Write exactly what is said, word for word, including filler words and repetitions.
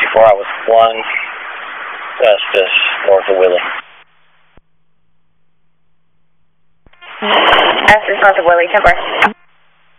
four, I was one, Custis, north of Willie. Custis, north of Willie, ten four.